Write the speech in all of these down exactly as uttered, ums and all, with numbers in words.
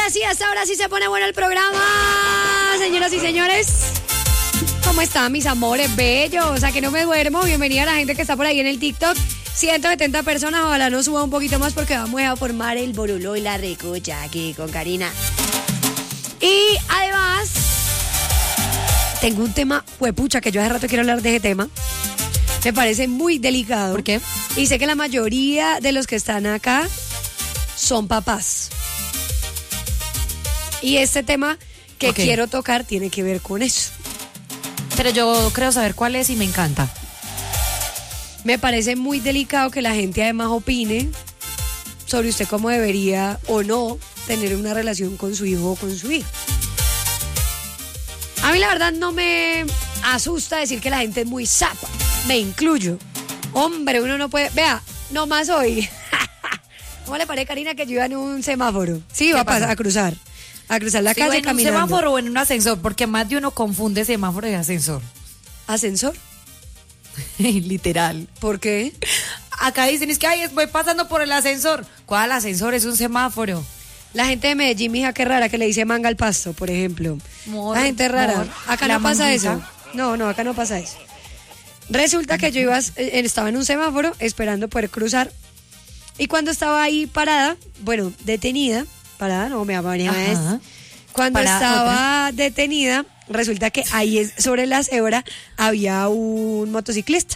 ahora sí, hasta ahora sí se pone bueno el programa. Señoras y señores, ¿cómo están mis amores bellos? O sea, que no me duermo. Bienvenida a la gente que está por ahí en el TikTok. ciento setenta personas, ojalá no suba un poquito más porque vamos a formar el boroló y la recocha aquí con Karina. Y además, tengo un tema, huepucha, que yo hace rato quiero hablar de ese tema. Me parece muy delicado. ¿Por qué? Y sé que la mayoría de los que están acá son papás. Y este tema que Okay. quiero tocar tiene que ver con eso. Pero yo creo saber cuál es y me encanta. Me parece muy delicado que la gente además opine sobre usted cómo debería o no tener una relación con su hijo o con su hija. A mí la verdad no me asusta decir que la gente es muy zapa. Me incluyo. Hombre, uno no puede... Vea, nomás hoy. ¿Cómo le parece, Karina, que yo iba en un semáforo? Sí, va a, pasar, a cruzar. A cruzar la Sí, calle o en caminando. un semáforo o en un ascensor, porque más de uno confunde semáforo y ascensor. ¿Ascensor? Literal. ¿Por qué? Acá dicen, es que ay, voy pasando por el ascensor. ¿Cuál ascensor? Es un semáforo. La gente de Medellín, mija, qué rara, que le dice manga al pasto, por ejemplo. Mor, la gente es rara. mor, acá la no pasa manguita. eso. No, no, acá no pasa eso. Resulta que yo iba, eh, estaba en un semáforo esperando poder cruzar. Y cuando estaba ahí parada, bueno, detenida, parada, no me amanía Ajá. Cuando Parada, estaba otra. detenida, resulta que ahí es- sobre la cebra había un motociclista.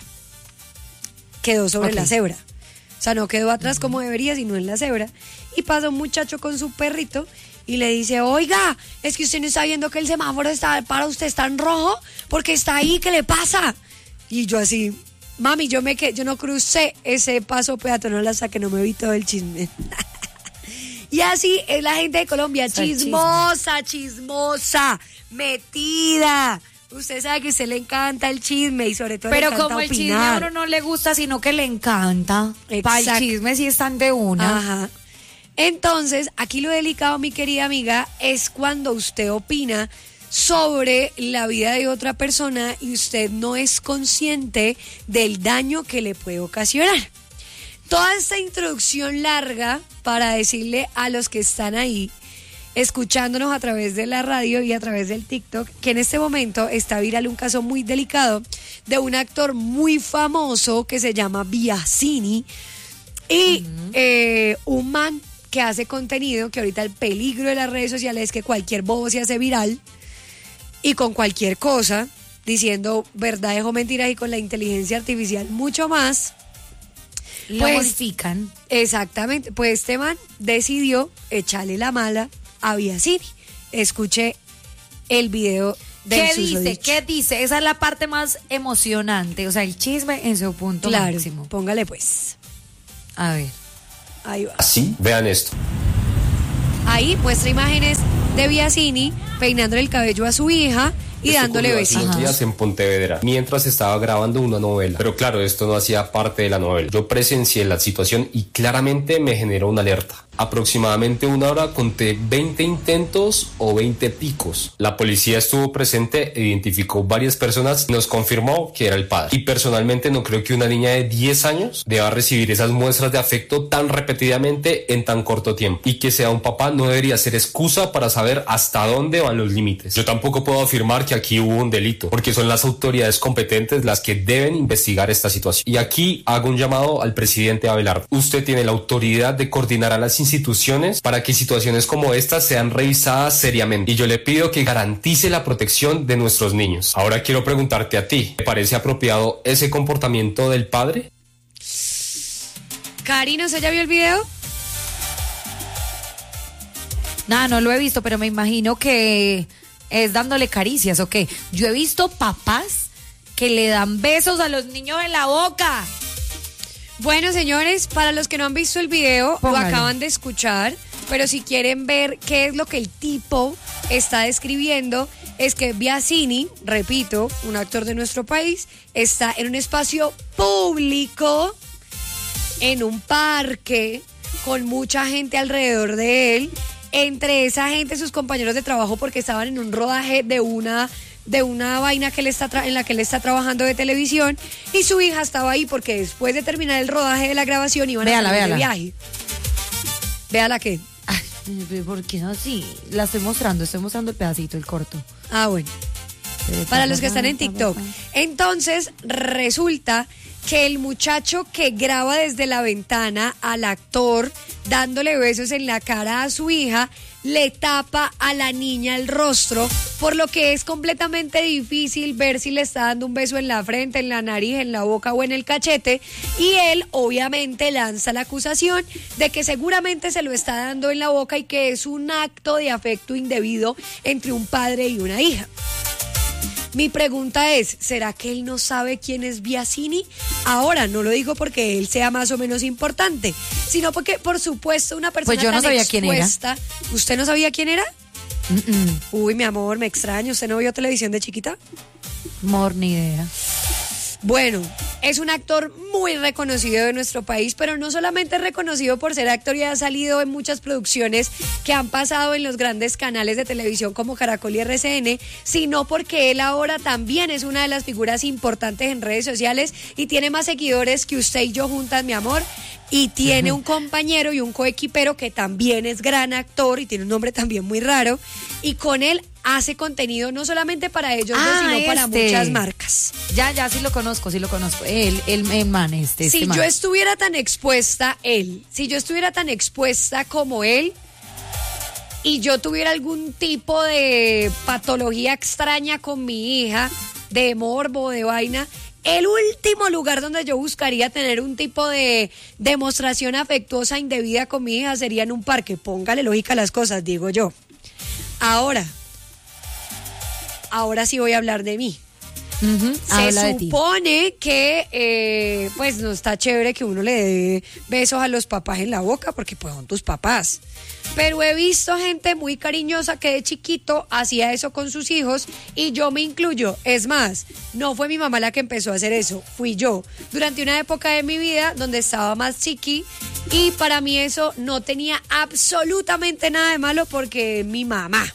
Quedó sobre Ok. la cebra. O sea, no quedó atrás como debería, sino en la cebra. Y pasa un muchacho con su perrito y le dice, oiga, es que usted no está viendo que el semáforo está para usted está en rojo, porque está ahí, ¿qué le pasa? Y yo así, mami, yo me que yo no crucé ese paso peatonal hasta que no me vi todo el chisme. Y así es la gente de Colombia, Está el chismosa, chismosa, metida. Usted sabe que a usted le encanta el chisme y sobre todo Pero le encanta como el chisme a opinar. uno no le gusta, sino que le encanta. Para el Exacto. chisme sí están de una. Ajá. Entonces, aquí lo delicado, mi querida amiga, es cuando usted opina sobre la vida de otra persona y usted no es consciente del daño que le puede ocasionar. Toda esta introducción larga para decirle a los que están ahí, escuchándonos a través de la radio y a través del TikTok, que en este momento está viral un caso muy delicado de un actor muy famoso que se llama Biasini y uh-huh. eh, un man que hace contenido, que ahorita el peligro de las redes sociales es que cualquier bobo se hace viral y con cualquier cosa, diciendo verdades o mentiras y con la inteligencia artificial mucho más. Lo Pues, modifican. Exactamente, pues este man decidió echarle la mala a Biasini. Escuche el video del ¿Qué dice? susodicho. ¿Qué dice? Esa es la parte más emocionante, o sea, el chisme en su punto Claro, máximo. póngale pues. A ver. Ahí va. Así, vean esto. Ahí muestra imágenes de Biasini peinándole el cabello a su hija y Esto dándole ocurrió hace besitos. unos días en Pontevedra, mientras estaba grabando una novela. Pero claro, esto no hacía parte de la novela. Yo presencié la situación y claramente me generó una alerta. Aproximadamente una hora conté veinte intentos o veinte picos. La policía estuvo presente, identificó varias personas y nos confirmó que era el padre. Y personalmente no creo que una niña de diez años deba recibir esas muestras de afecto tan repetidamente en tan corto tiempo. Y que sea un papá no debería ser excusa para saber hasta dónde van los límites. Yo tampoco puedo afirmar que aquí hubo un delito, porque son las autoridades competentes las que deben investigar esta situación. Y aquí hago un llamado al presidente Abelardo. Usted tiene la autoridad de coordinar a las instituciones para que situaciones como estas sean revisadas seriamente. Y yo le pido que garantice la protección de nuestros niños. Ahora quiero preguntarte a ti, ¿te parece apropiado ese comportamiento del padre? Karina, ¿usted ya vio el video? Nada, no lo he visto, pero me imagino que es dándole caricias, ¿o qué? Yo he visto papás que le dan besos a los niños en la boca. Bueno, señores, para los que no han visto el video, Póngalo. lo acaban de escuchar, pero si quieren ver qué es lo que el tipo está describiendo, es que Biasini, repito, un actor de nuestro país, está en un espacio público, en un parque, con mucha gente alrededor de él, entre esa gente sus compañeros de trabajo porque estaban en un rodaje de una de una vaina que él está tra- en la que él está trabajando de televisión y su hija estaba ahí porque después de terminar el rodaje de la grabación iban Véala, a salir de véala. viaje. Véala qué. ¿Por qué no así? La estoy mostrando, estoy mostrando el pedacito, el corto. Ah, bueno. Para los que están en TikTok. Entonces, resulta que el muchacho que graba desde la ventana al actor dándole besos en la cara a su hija, le tapa a la niña el rostro, por lo que es completamente difícil ver si le está dando un beso en la frente, en la nariz, en la boca o en el cachete, y él obviamente lanza la acusación de que seguramente se lo está dando en la boca y que es un acto de afecto indebido entre un padre y una hija. Mi pregunta es, ¿será que él no sabe quién es Biasini? Ahora, no lo digo porque él sea más o menos importante, sino porque, por supuesto, una persona pues yo no tan sabía expuesta... quién era. ¿Usted no sabía quién era? Mm-mm. Uy, mi amor, me extraño. ¿Usted no vio televisión de chiquita? Amor, ni idea. Bueno, es un actor muy reconocido de nuestro país, pero no solamente es reconocido por ser actor y ha salido en muchas producciones que han pasado en los grandes canales de televisión como Caracol y R C N, sino porque él ahora también es una de las figuras importantes en redes sociales y tiene más seguidores que usted y yo juntas, mi amor, y tiene un compañero y un coequipero que también es gran actor y tiene un nombre también muy raro, y con él hace contenido no solamente para ellos, ah, sino este. para muchas marcas. Ya, ya, sí lo conozco, sí lo conozco. Él, el, el man este. Si este yo man. estuviera tan expuesta, él, si yo estuviera tan expuesta como él, y yo tuviera algún tipo de patología extraña con mi hija, de morbo, de vaina, el último lugar donde yo buscaría tener un tipo de demostración afectuosa indebida con mi hija sería en un parque. Póngale lógica a las cosas, digo yo. Ahora, ahora sí voy a hablar de mí. Uh-huh. Se Habla de supone ti. que eh, pues no está chévere que uno le dé besos a los papás en la boca porque pues son tus papás. Pero he visto gente muy cariñosa que de chiquito hacía eso con sus hijos y yo me incluyo. Es más, no fue mi mamá la que empezó a hacer eso, fui yo. Durante una época de mi vida donde estaba más chiqui y para mí eso no tenía absolutamente nada de malo porque mi mamá.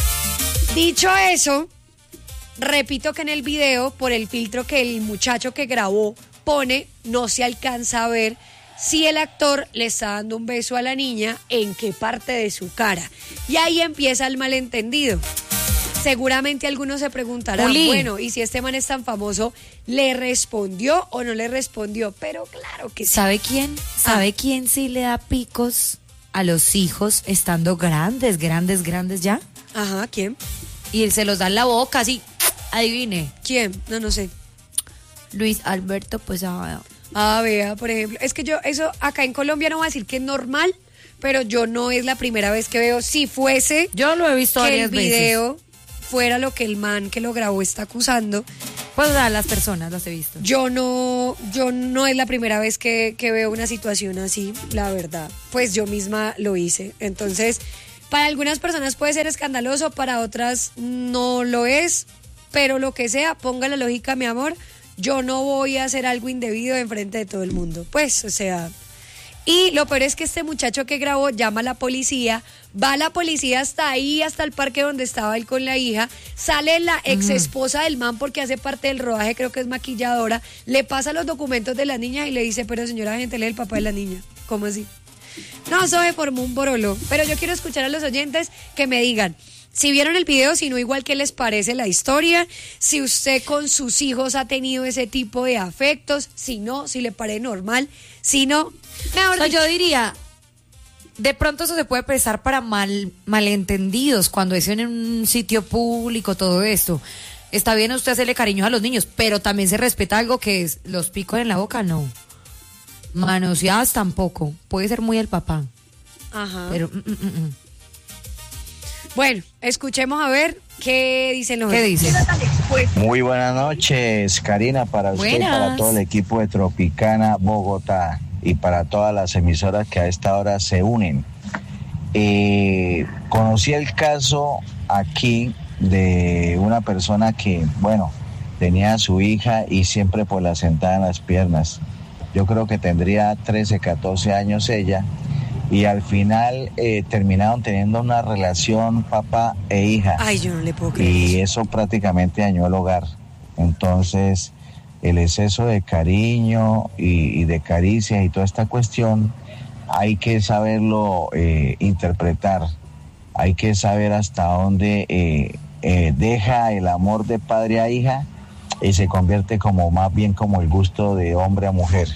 Dicho eso, repito que en el video, por el filtro que el muchacho que grabó pone, no se alcanza a ver si el actor le está dando un beso a la niña, en qué parte de su cara. Y ahí empieza el malentendido. Seguramente algunos se preguntarán, Uli. bueno, ¿y si este man es tan famoso, le respondió o no le respondió? Pero claro que sí. ¿Sabe quién? ¿Sabe ah. quién sí le da picos a los hijos estando grandes, grandes, grandes ya? Ajá, ¿quién? Y se los da en la boca, así, adivine. ¿Quién? No, no sé. Luis Alberto Posada. Ah, vea, por ejemplo, es que yo, eso acá en Colombia no voy a decir que es normal, pero yo no es la primera vez que veo, si fuese yo lo he visto que varias el video veces. Fuera lo que el man que lo grabó está acusando. Pues a las personas las he visto. Yo no, yo no es la primera vez que, que veo una situación así, la verdad. Pues yo misma lo hice. Entonces, para algunas personas puede ser escandaloso, para otras no lo es, pero lo que sea, ponga la lógica, mi amor. Yo no voy a hacer algo indebido en frente de todo el mundo. Pues, o sea... Y lo peor es que este muchacho que grabó llama a la policía, va la policía hasta ahí, hasta el parque donde estaba él con la hija, sale la ex esposa del man porque hace parte del rodaje, creo que es maquilladora, le pasa los documentos de la niña y le dice, pero señora agente, él es el papá de la niña. ¿Cómo así? No, eso se formó un borolo. Pero yo quiero escuchar a los oyentes que me digan, si vieron el video, si no, igual, ¿qué les parece la historia? Si usted con sus hijos ha tenido ese tipo de afectos, si no, si le parece normal, si no, mejor o sea, dicho, yo diría, de pronto eso se puede prestar para mal malentendidos, cuando es en un sitio público, todo esto. Está bien usted hacerle cariños a los niños, pero también se respeta algo que es los picos en la boca, no. Manoseadas tampoco, puede ser muy el papá. Ajá. Pero, mm, mm, mm. Bueno, escuchemos a ver qué dicen los ¿Qué dicen? Muy buenas noches, Karina, para usted Buenas. y para todo el equipo de Tropicana Bogotá y para todas las emisoras que a esta hora se unen. Eh, conocí el caso aquí de una persona que, bueno, tenía a su hija y siempre pues la sentaba en las piernas. Yo creo que tendría trece, catorce años ella. Y al final eh, terminaron teniendo una relación papá e hija. Ay, yo no le puedo creer. Y eso prácticamente dañó el hogar. Entonces, el exceso de cariño y, y de caricias y toda esta cuestión hay que saberlo eh, interpretar, hay que saber hasta dónde eh, eh, deja el amor de padre a hija y se convierte como más bien como el gusto de hombre a mujer.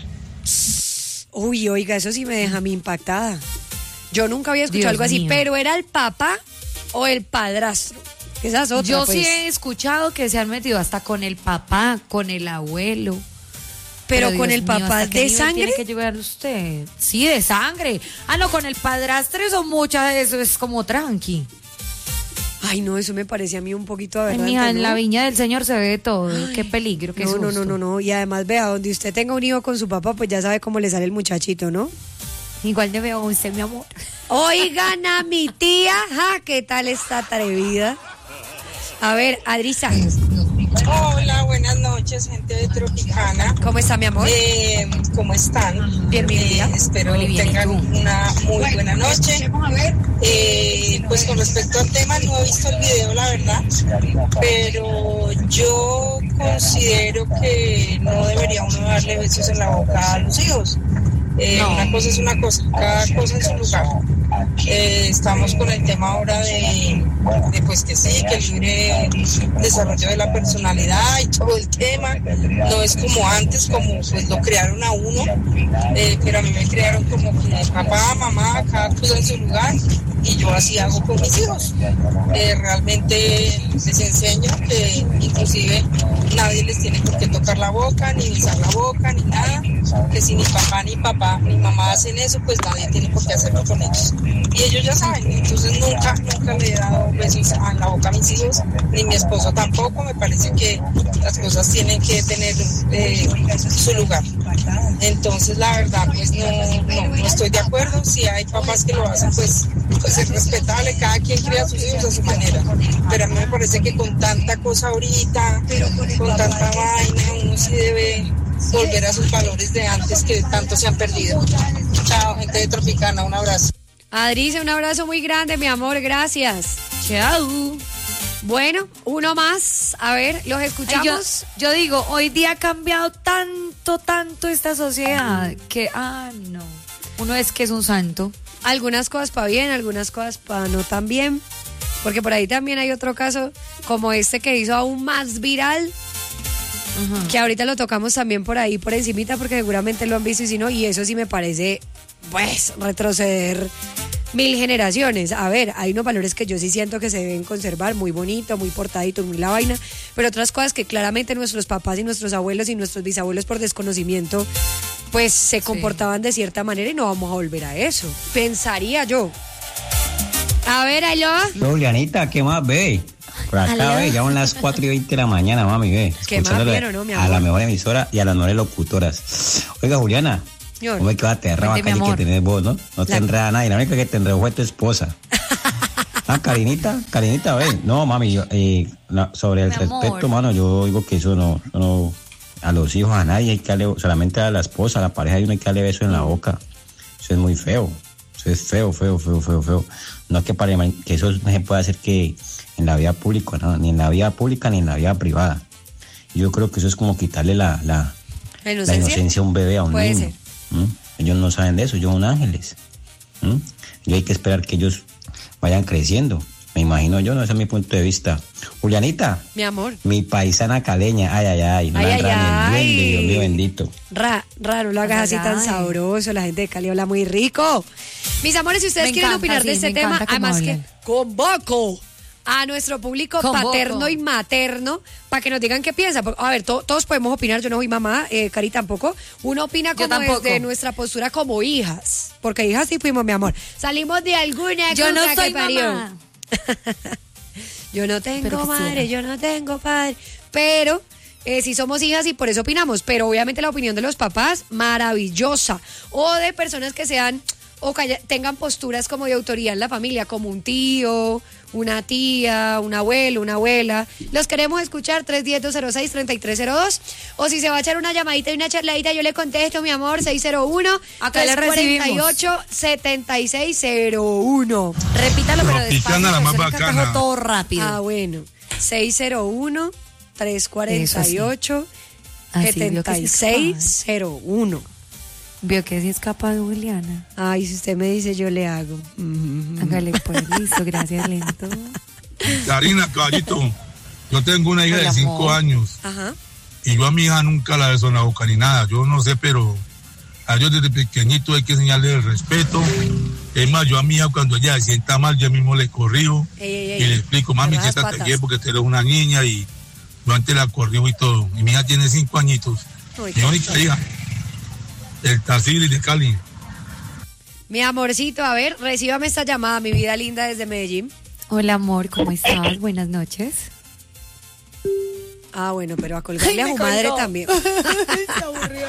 Uy, oiga, eso sí me deja a mí impactada. Yo nunca había escuchado Dios algo así, mío. pero ¿era el papá o el padrastro? Esa es otra, Yo pues. sí he escuchado que se han metido hasta con el papá, con el abuelo. Pero con Dios el mío, papá ¿hasta qué de nivel sangre. tiene que llegar usted? Sí, de sangre. Ah, no, con el padrastro eso muchas, eso es como tranqui. Ay, no, eso me parece a mí un poquito Ay, aberrante, mija, en ¿no? la viña del Señor se ve de todo. Qué peligro, qué No, no, susto. no, no, no. Y además, vea, donde usted tenga un hijo con su papá, pues ya sabe cómo le sale el muchachito, ¿no? Igual de veo a usted, mi amor. Oigan a mi tía, ja, ¿qué tal está atrevida? A ver, Adrisa, Hola, buenas noches, gente de Tropicana. ¿cómo está mi amor? Eh, ¿Cómo están? Bien, bien, bien. Eh, espero Muy bien, ¿y tengan tú? una muy buena noche. Eh, pues con respecto al tema, no he visto el video, la verdad, pero yo considero que no debería uno darle besos en la boca a los hijos. Eh, No. Una cosa es una cosa, cada cosa en su lugar. Eh, estamos con el tema ahora de, de pues que sí, que el libre desarrollo de la personalidad y todo el tema no es como antes, como pues lo crearon a uno, eh, pero a mí me crearon como que papá, mamá, cada cosa en su lugar, y yo así hago con mis hijos. Eh, realmente les enseño que inclusive nadie les tiene por qué tocar la boca, ni besar la boca, ni nada, que si mi papá, ni papá, ni mamá hacen eso, pues nadie tiene por qué hacerlo con ellos. Y ellos ya saben, entonces nunca, nunca le he dado besos en la boca a mis hijos, ni mi esposo tampoco. Me parece que las cosas tienen que tener eh, su lugar. Entonces la verdad, pues no, no, no estoy de acuerdo. Si hay papás que lo hacen, pues, pues es respetable, cada quien cría a sus hijos a su manera. Pero a mí me parece que con tanta cosa ahorita, con tanta vaina, uno sí debe volver a sus valores de antes que tanto se han perdido. Chao, gente de Tropicana, un abrazo. Adrice, un abrazo muy grande, mi amor, gracias. Chao. Bueno, uno más, a ver, los Ay, escuchamos. yo, yo digo, hoy día ha cambiado tanto, tanto esta sociedad que, ah, no. Uno es que es un santo. Algunas cosas para bien, algunas cosas para no tan bien, porque por ahí también hay otro caso como este que hizo aún más viral, Ajá. que ahorita lo tocamos también por ahí, por encimita, porque seguramente lo han visto y si no, y eso sí me parece, pues, retroceder mil generaciones. A ver, hay unos valores que yo sí siento que se deben conservar, muy bonito, muy portadito, muy la vaina, pero otras cosas que claramente nuestros papás y nuestros abuelos y nuestros bisabuelos por desconocimiento, pues se comportaban de cierta manera y no vamos a volver a eso. Pensaría yo. A ver, aló. Julianita, ¿qué más ve? Por acá, Aló. ve, ya son las cuatro y veinte de la mañana, mami, ve. ¿Qué más Escuchándole vieron, no, mi a amor? la mejor emisora y a las mejores locutoras. Oiga, Juliana, Señor. ¿cómo es que va a aterrar Cuente, mi acá y que amor. tenés vos, no? No te La- enreda nadie, la única que te enredó fue tu esposa. Ah, Karinita, Karinita, ve. No, mami, yo, eh, no, sobre el Mi amor. respeto, mano, yo digo que eso no, eso no, a los hijos, a nadie hay que darle, solamente a la esposa, a la pareja, y uno hay que darle beso en la boca. Eso es muy feo. Eso es feo, feo, feo, feo, feo. No es que, para, que eso no se puede hacer que en la vida pública, ¿no? Ni en la vida pública ni en la vida privada. Yo creo que eso es como quitarle la, la, ¿La la inocencia? inocencia a un bebé, a un Puede niño. ser. ¿Mm? Ellos no saben de eso, ellos son ángeles. ¿Mm? Y hay que esperar que ellos vayan creciendo. Me imagino yo, no, ese es mi punto de vista. Julianita, Mi amor. mi paisana caleña, ay, ay, ay, no Ay, la ay, enredan ni el ay. duende, Dios mío bendito. Ra, ra, no lo hagas así Ay, tan ay. sabroso. La gente de Cali habla muy rico. Mis amores, si ustedes Me quieren encanta, opinar de sí, este me tema, encanta cómo además que hablan. convoco a nuestro público Convoco. paterno y materno para que nos digan qué piensa. Porque, a ver, to- todos podemos opinar. Yo no soy mamá, eh, Cari tampoco. Uno opina Yo como tampoco. desde nuestra postura como hijas. Porque hijas sí fuimos, mi amor. Salimos de alguna Yo no cuca que soy parió. mamá. Yo no tengo Pero quisiera. madre, yo no tengo padre. Pero eh, sí somos hijas y por eso opinamos. Pero obviamente la opinión de los papás, maravillosa. O de personas que sean o que haya- tengan posturas como de autoridad en la familia, como un tío, una tía, un abuelo, una abuela. Los queremos escuchar, tres uno cero, dos cero seis, tres tres cero dos. O si se va a echar una llamadita y una charladita, yo le contesto, mi amor, seis cero uno, Acá le tres cuatro recibimos. ocho, siete seis cero uno. Repítalo, pero despacio. Tropicana, la más que usted le bacana. encajó todo rápido. Ah, bueno. seis cero uno, tres cuatro ocho, Así vio siete que sí seis cero uno. Vio que sí es capaz, Juliana. Ay, si usted me dice, yo le hago. Mm. Hágale pues, listo, gracias, lento. Karina, caballito, yo tengo una hija Hola, de cinco amor. años Ajá. y yo a mi hija nunca la desonaboca ni nada. Yo no sé, pero a ellos desde pequeñito hay que enseñarle el respeto. Es más, yo a mi hija cuando ella se sienta mal, yo mismo le corrijo Ey, ey, y ey. le explico, mami, Pero las siéntate patas. bien porque tú eres una niña y yo antes la corrijo y todo. Y mi hija tiene cinco añitos. Uy, Mi única hija, el Tarcili de Cali. Mi amorcito, a ver, recíbame esta llamada, mi vida linda desde Medellín. Hola, amor, ¿cómo estás? Buenas noches. Ah, bueno, pero a colgarle Ay, a me su madre colgó. también. Se aburrió.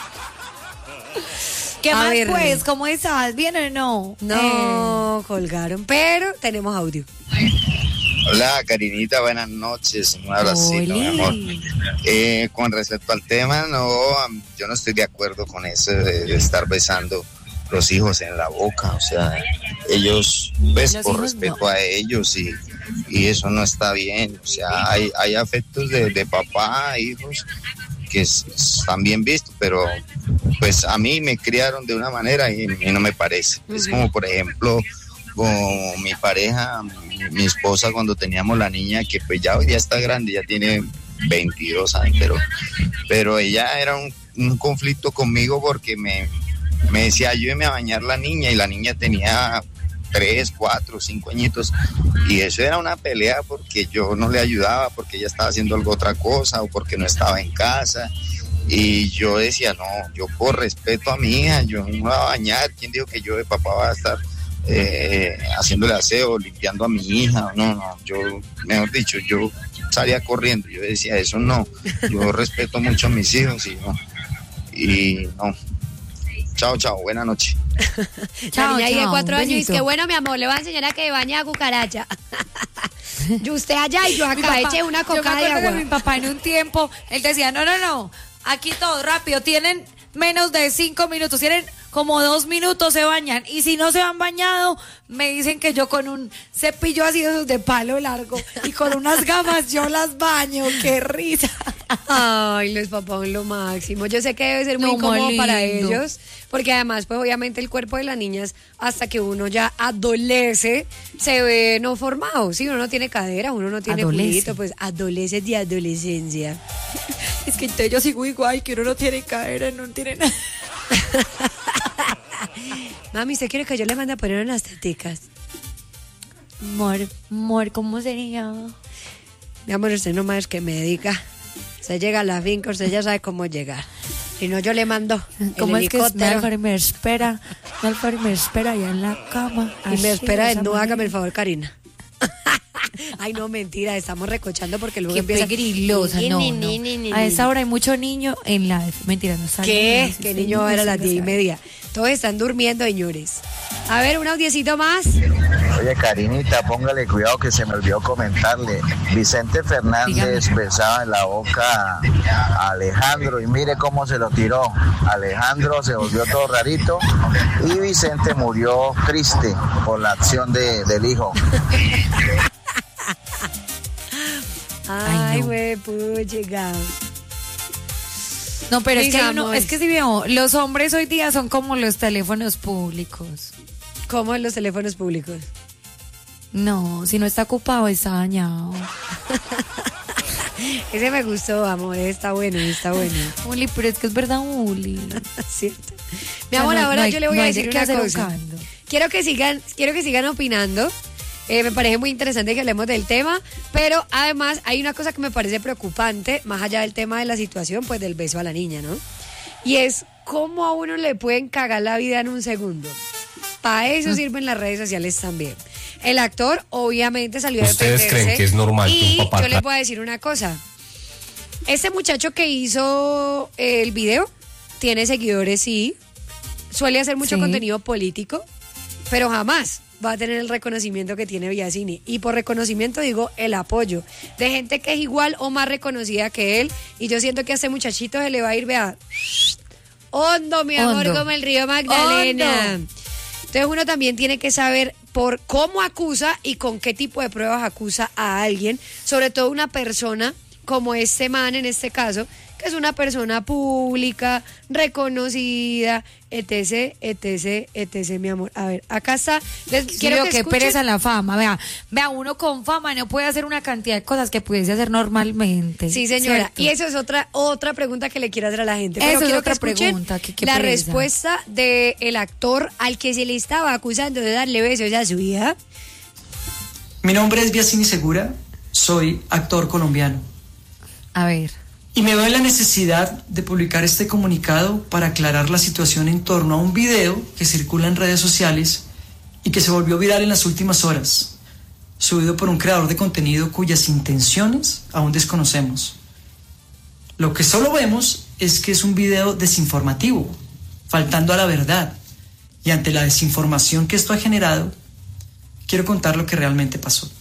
¿Qué A más, ver. pues? ¿Cómo estás? ¿Bien o no? No, colgaron, pero tenemos audio. Hola, Karinita, buenas noches. Un abracito, mi amor. Oli. Eh, con respecto al tema, no, yo no estoy de acuerdo con eso de, de estar besando los hijos en la boca. O sea, ellos, pues, Los por hijos respeto no. a ellos y, y eso no está bien. O sea, hay, hay afectos de, de papá a hijos que s- están bien vistos, pero pues a mí me criaron de una manera y, y no me parece. Es como, por ejemplo, con mi pareja, mi, mi esposa, cuando teníamos la niña, que pues ya hoy ya está grande, ya tiene veintidós años, pero, pero ella era un, un conflicto conmigo porque me, me decía, ayúdeme a bañar la niña, y la niña tenía tres, cuatro, cinco añitos, y eso era una pelea porque yo no le ayudaba, porque ella estaba haciendo algo otra cosa o porque no estaba en casa. Y yo decía, no, yo por respeto a mi hija, yo no me voy a bañar. ¿Quién dijo que yo de papá va a estar eh, haciéndole aseo, limpiando a mi hija? No, no, yo, mejor dicho, yo salía corriendo. Yo decía, eso no, yo respeto mucho a mis hijos y no. Y no. Chao, chao, buena noche. Chao, La niña ahí de chao, cuatro un años y dice besito. que bueno, mi amor, le voy a enseñar a que bañe a cucaracha. Y usted allá y yo Mi acá, papá- eche una yo me coca de acuerdo agua. que mi papá en un tiempo, él decía, no, no, no, aquí todo rápido, tienen menos de cinco minutos, tienen como dos minutos, se bañan, y si no se han bañado, me dicen que yo con un cepillo así de esos de palo largo y con unas gafas yo las baño, qué risa. Ay, los papás son lo máximo. Yo sé que debe ser muy No, incómodo muy para lindo. ellos, porque además, pues obviamente el cuerpo de las niñas, hasta que uno ya adolece, se ve no formado. Si uno no tiene cadera, uno no tiene Adolece. culito, pues adolece de adolescencia. Es que entonces yo sigo igual, que uno no tiene cadera, no tiene nada. Mami, ¿usted quiere que yo le mande a poner unas teticas? Amor, amor, ¿cómo sería? Mi amor, usted no más que me diga. Usted llega a la finca, usted ya sabe cómo llegar. Si no, yo le mando el ¿Cómo es que es? Mi helicóptero. Alfaro me espera, mi Alfaro me espera allá en la cama. Y me así, espera de de esa no, hágame el manera. favor, Karina. Ay, no, mentira, estamos recochando porque luego Qué empieza... pegrilosa, no, Ni, no. ni, ni, ni, A ni. esa hora hay mucho niño en la... Mentira, no sale. ¿Qué? No, ¿Qué sí, niño sí, va a ver a sí, las lo diez y sabe. media? Todos están durmiendo, señores. A ver, un audiecito más. Oye, Karinita, póngale cuidado que se me olvidó comentarle. Vicente Fernández Dígame. besaba en la boca a Alejandro y mire cómo se lo tiró. Alejandro se volvió todo rarito y Vicente murió triste por la acción de, del hijo. Ay, no. güey, puchiga. No, pero es que hay uno, Digamos. es que si veo, los hombres hoy día son como los teléfonos públicos. ¿Cómo en los teléfonos públicos? No, si no está ocupado, está dañado. Ese me gustó, amor, está bueno, está bueno. Uli, pero es que es verdad, Uli. Cierto. Mi O sea, amor, no- ahora no hay- yo le voy no a hay de decir qué una hacer un cosa. caldo. Quiero que sigan, quiero que sigan opinando. Eh, me parece muy interesante que hablemos del tema, pero además hay una cosa que me parece preocupante, más allá del tema de la situación, pues del beso a la niña, ¿no? Y es cómo a uno le pueden cagar la vida en un segundo. Para eso sirven las redes sociales también. El actor obviamente salió a ¿Ustedes defenderse. creen que es normal que un Y papá yo les tra- voy a decir una cosa. Este muchacho que hizo el video tiene seguidores, sí. Suele hacer mucho Sí. contenido político, pero jamás va a tener el reconocimiento que tiene Biasini. Y por reconocimiento digo el apoyo de gente que es igual o más reconocida que él. Y yo siento que a este muchachito se le va a ir, vea, hondo, mi amor, Hondo. como el río Magdalena. Hondo. Entonces uno también tiene que saber por cómo acusa y con qué tipo de pruebas acusa a alguien, sobre todo una persona como este man en este caso, que es una persona pública, reconocida, etc, etc, etc, mi amor. A ver, acá está. Les Sí, quiero veo que que escuchen. pereza la fama. Vea, vea, uno con fama no puede hacer una cantidad de cosas que pudiese hacer normalmente. Sí, señora. ¿cierto? Y eso es otra otra pregunta que le quiero hacer a la gente. Pero Eso es quiero otra que escuchen pregunta, que qué la pereza. respuesta del actor al que se le estaba acusando de darle besos a su hija. Mi nombre es Biasini Segura, soy actor colombiano. A ver. Y me veo en la necesidad de publicar este comunicado para aclarar la situación en torno a un video que circula en redes sociales y que se volvió viral en las últimas horas, subido por un creador de contenido cuyas intenciones aún desconocemos. Lo que solo vemos es que es un video desinformativo, faltando a la verdad, y ante la desinformación que esto ha generado, quiero contar lo que realmente pasó.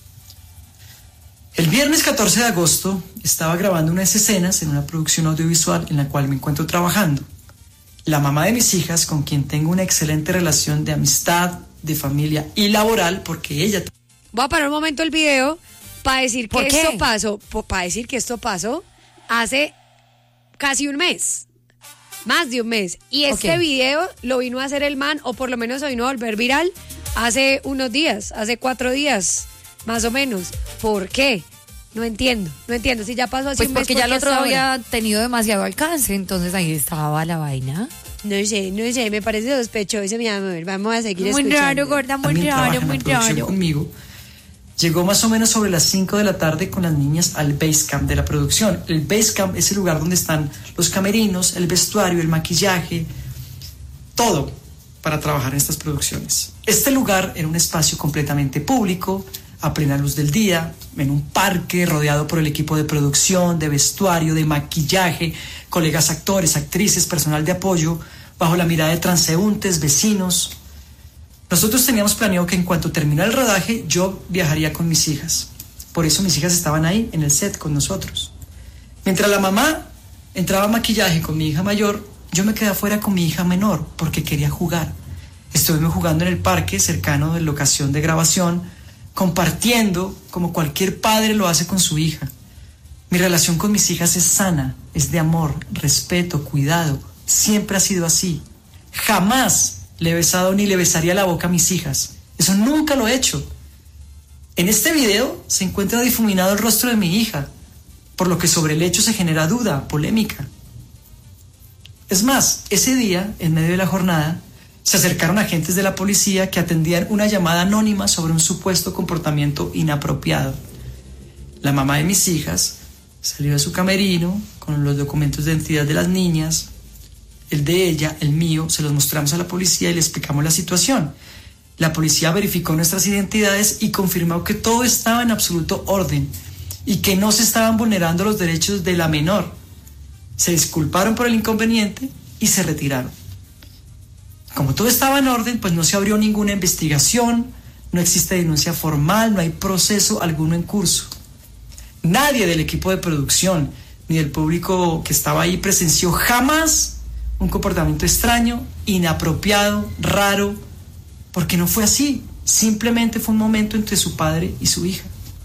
El viernes catorce de agosto estaba grabando unas escenas en una producción audiovisual en la cual me encuentro trabajando. La mamá de mis hijas, con quien tengo una excelente relación de amistad, de familia y laboral, porque ella... Voy a parar un momento el video para decir que ¿Por qué? esto pasó, para decir que esto pasó hace casi un mes, más de un mes. Y este Ok. video lo vino a hacer el man, o por lo menos lo vino a volver viral hace unos días, hace cuatro días, más o menos. ¿Por qué? No entiendo, no entiendo. Si ya pasó así Pues un mes, porque ¿por ya qué el otro hasta ahora? había tenido demasiado alcance, entonces ahí estaba la vaina. No sé, no sé, me parece sospechoso, mi amor. Vamos a seguir Muy escuchando. raro, gorda, muy también trabaja raro, en la muy producción raro. conmigo, llegó más o menos sobre las cinco de la tarde con las niñas al Basecamp de la producción. El Basecamp es el lugar donde están los camerinos, el vestuario, el maquillaje, todo para trabajar en estas producciones. Este lugar era un espacio completamente público, a plena luz del día, en un parque rodeado por el equipo de producción, de vestuario, de maquillaje, colegas actores, actrices, personal de apoyo, bajo la mirada de transeúntes, vecinos. Nosotros teníamos planeado que en cuanto terminara el rodaje, yo viajaría con mis hijas. Por eso mis hijas estaban ahí en el set con nosotros. Mientras la mamá entraba a maquillaje con mi hija mayor, yo me quedé afuera con mi hija menor porque quería jugar. Estuvimos jugando en el parque cercano de la locación de grabación, compartiendo como cualquier padre lo hace con su hija. Mi relación con mis hijas es sana, es de amor, respeto, cuidado. Siempre ha sido así. Jamás le he besado ni le besaría la boca a mis hijas. Eso nunca lo he hecho. En este video se encuentra difuminado el rostro de mi hija, por lo que sobre el hecho se genera duda, polémica. Es más, ese día, en medio de la jornada, se acercaron agentes de la policía que atendían una llamada anónima sobre un supuesto comportamiento inapropiado. La mamá de mis hijas salió de su camerino con los documentos de identidad de las niñas, el de ella, el mío, se los mostramos a la policía y le explicamos la situación. La policía verificó nuestras identidades y confirmó que todo estaba en absoluto orden y que no se estaban vulnerando los derechos de la menor. Se disculparon por el inconveniente y se retiraron. Como todo estaba en orden, pues no se abrió ninguna investigación, no existe denuncia formal, no hay proceso alguno en curso. Nadie del equipo de producción ni del público que estaba ahí presenció jamás un comportamiento extraño, inapropiado, raro, porque no fue así. Simplemente fue un momento entre su padre y su hija.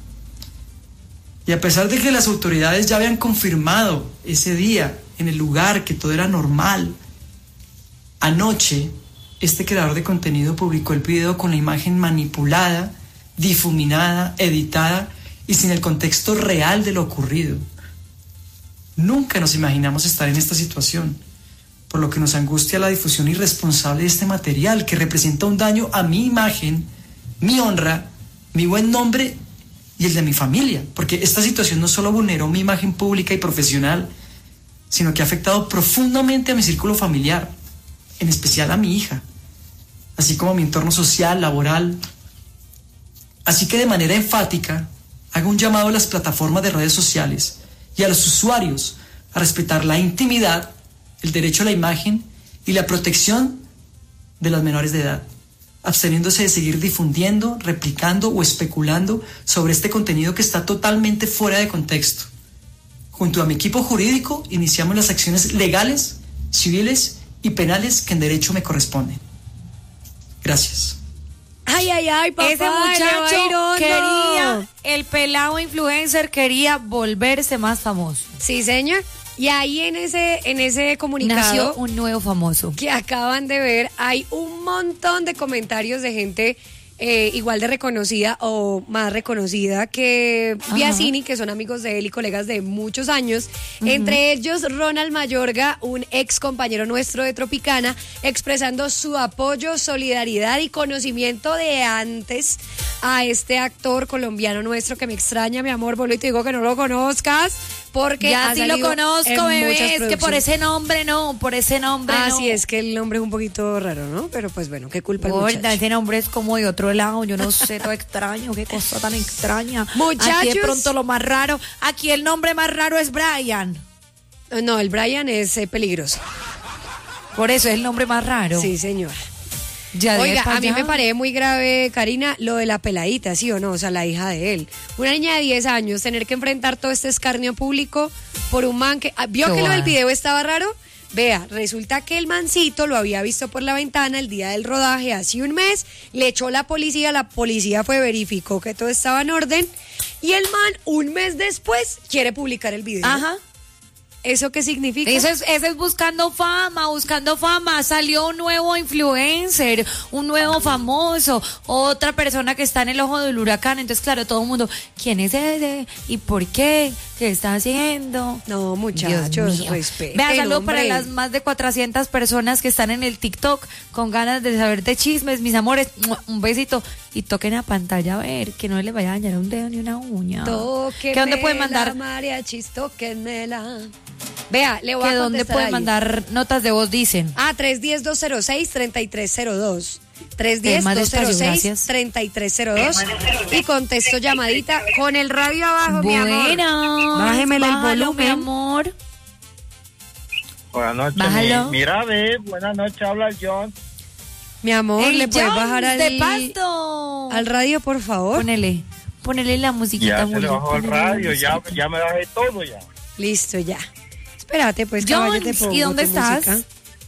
Y a pesar de que las autoridades ya habían confirmado ese día en el lugar que todo era normal, anoche este creador de contenido publicó el video con la imagen manipulada, difuminada, editada y sin el contexto real de lo ocurrido. Nunca nos imaginamos estar en esta situación, por lo que nos angustia la difusión irresponsable de este material que representa un daño a mi imagen, mi honra, mi buen nombre y el de mi familia, porque esta situación no solo vulneró mi imagen pública y profesional, sino que ha afectado profundamente a mi círculo familiar, en especial a mi hija, así como a mi entorno social, laboral. Así que de manera enfática, hago un llamado a las plataformas de redes sociales y a los usuarios a respetar la intimidad, el derecho a la imagen y la protección de las menores de edad, absteniéndose de seguir difundiendo, replicando o especulando sobre este contenido que está totalmente fuera de contexto. Junto a mi equipo jurídico, iniciamos las acciones legales, civiles y penales que en derecho me corresponden. Gracias. Ay, ay, ay, papá. Ese le va a ir muchacho hondo. quería, el pelado influencer quería volverse más famoso. Sí, señor. Y ahí en ese, en ese comunicado nació un nuevo famoso que acaban de ver, hay un montón de comentarios de gente eh, igual de reconocida o más reconocida que Biasini, que son amigos de él y colegas de muchos años. Uh-huh. Entre ellos Ronald Mayorga, un ex compañero nuestro de Tropicana, expresando su apoyo, solidaridad y conocimiento de antes a este actor colombiano nuestro que me extraña, mi amor. Vuelvo y te digo que no lo conozcas porque ya sí lo conozco, bebé, es que por ese nombre no, por ese nombre ah, no. Ah, sí, es que el nombre es un poquito raro, ¿no? Pero pues bueno, qué culpa el Gorda, muchacho. ese nombre es como de otro lado, yo no sé, todo extraño, qué cosa tan extraña. Muchachos. Aquí de pronto lo más raro, aquí el nombre más raro es Brian. No, el Brian es eh, peligroso. Por eso es el nombre más raro. Sí, señor. Ya Oiga, a allá. mí me parece muy grave, Karina, lo de la peladita, ¿sí o no? O sea, la hija de él. Una niña de diez años, tener que enfrentar todo este escarnio público por un man que... ¿Vio Qué que lo del guay. video estaba raro? Vea, resulta que el mancito lo había visto por la ventana el día del rodaje hace un mes, le echó la policía, la policía fue, verificó que todo estaba en orden y el man un mes después quiere publicar el video. Ajá. ¿Eso qué significa? Eso es, eso es buscando fama, buscando fama. Salió un nuevo influencer, un nuevo famoso, otra persona que está en el ojo del huracán. Entonces, claro, todo el mundo, ¿quién es ese? ¿Y por qué? ¿Qué está haciendo? No, Dios muchachos, mío. respeten, Vea, saludo hombre. para las más de cuatrocientas personas que están en el TikTok con ganas de saber de chismes, mis amores. Un besito y toquen a pantalla a ver que no les vaya a dañar un dedo ni una uña. Tóquenmela, ¿Qué dónde pueden mandar? mariachis, tóquenmela. Vea, le voy ¿Que a dónde contestar pueden ahí. mandar notas de voz, dicen? Ah, tres uno cero, dos cero seis, tres tres cero dos. tres uno Eh, cero, más dos cero despacio, seis, gracias. tres tres cero dos. Y contesto llamadita con el radio abajo, mi amor. Bueno, Bájemele el bájalo, volumen. mi amor. Buenas noches. Bájalo. mi- Mira, ve, buenas noches, habla el John. Mi amor, El ¿le puedes Jones bajar al, de Pasto. al radio, por favor? Ponele, ponele la musiquita. Ya se le Julio, bajó el ponele la radio, ya, musiquita. ya me bajé todo ya. Listo, ya. Espérate, pues, caballo, te Jones, pongo ¿y dónde tu estás? música.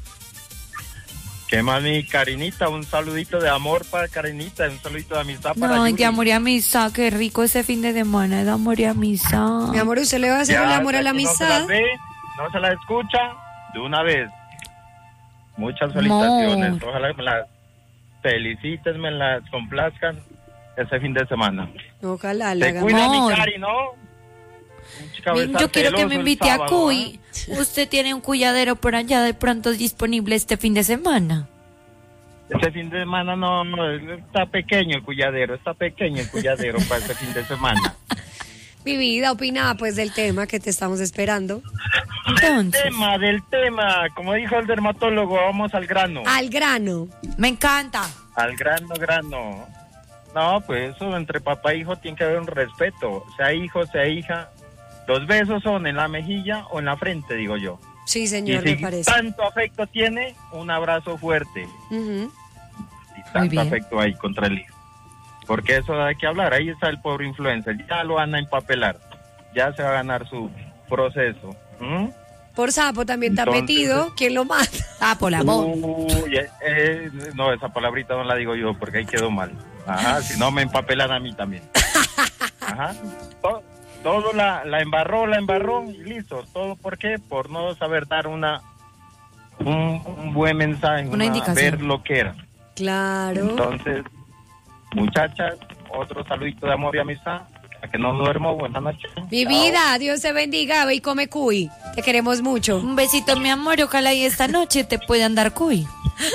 ¿Qué más, mi Karinita? Un saludito de amor para Karinita, un saludito de amistad para No, Yuri. de amor y amistad, qué rico ese fin de semana, de amor y amistad. Mi amor, ¿usted le va a hacer Ya, el amor a la si no se amistad? las ve, no se la escucha, de una vez. Muchas felicitaciones. Amor. Ojalá me las felicites, me las complazcan ese fin de semana. Ojalá la Te hagamos. cuida mi Amor. Cari, ¿no? Un Mi- Yo quiero que me invite a Cuy. Cuy. Usted tiene un cuyadero por allá de pronto disponible este fin de semana. Este fin de semana no, no, está pequeño el cuyadero, está pequeño el cuyadero para este fin de semana. Mi vida, opina pues del tema que te estamos esperando. Del Entonces, tema, del tema, como dijo el dermatólogo, vamos al grano. Al grano. me encanta. Al grano, grano. No, pues eso entre papá e hijo tiene que haber un respeto, sea hijo, sea hija. Los besos son en la mejilla o en la frente, digo yo. Sí, Y señor, si me parece. tanto afecto tiene, un abrazo fuerte. Ujú. Y tanto bien. afecto hay contra el hijo. Porque eso hay que hablar. Ahí está el pobre influencer. Ya lo van a empapelar. Ya se va a ganar su proceso. ¿Mm? Por sapo también está Entonces, metido. ¿Quién lo mata? Ah, por la voz. Uy, eh, eh, no, esa palabrita no la digo yo porque ahí quedó mal. Ajá, si no me empapelan a mí también. Ajá. Todo, todo la, la embarró, la embarró y listo. ¿Todo por qué? Por no saber dar una un, un buen mensaje, Una indicación. ver lo que era. Claro. Entonces, muchachas, otro saludito de amor y amistad. A que no duermo, buenas noches. Mi Chao. vida, Dios te bendiga, ve y come cuy. Te queremos mucho. Un besito, mi amor. Ojalá y esta noche te puedan dar cuy.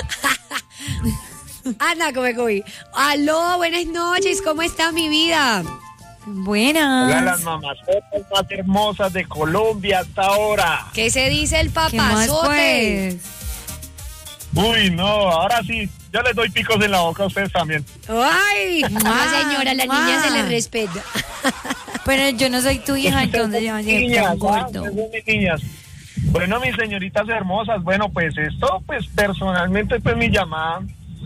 Anda, come cuy. Aló, buenas noches, ¿cómo está mi vida? Buenas. Hola, las mamazotas más hermosas de Colombia hasta ahora. ¿Qué se dice el ¿Qué más, papazote? pues? Uy, no, ahora sí, yo les doy picos en la boca a ustedes también. Ay, no, Ah, señora, la ah. niña se le respeta. Pero yo no soy tu hija, entonces ya va a llegar tan gordo. ¿ah? Ustedes son mis niñas. Bueno, mis señoritas hermosas, bueno, pues esto, pues personalmente, pues mi llamada